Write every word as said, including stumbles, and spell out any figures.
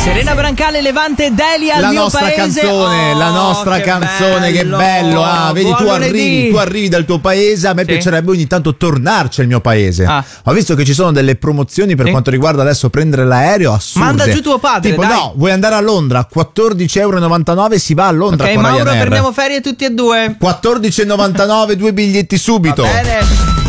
Serena Brancale, Levante e Delia al la mio nostra paese. canzone, Oh, la nostra che canzone, bello. che bello. Ah, vedi, Buon tu lunedì. arrivi, tu arrivi dal tuo paese. A me Sì. piacerebbe ogni tanto tornarci al mio paese. Ah. Ho visto che ci sono delle promozioni per Sì. quanto riguarda adesso prendere l'aereo assurde. Manda giù tuo padre, Tipo, dai. no, vuoi andare a Londra? quattordici e novantanove euro si va a Londra Ok, con Mauro, Ryanair. prendiamo ferie tutti e due. quattordici e novantanove, due biglietti subito. Va bene.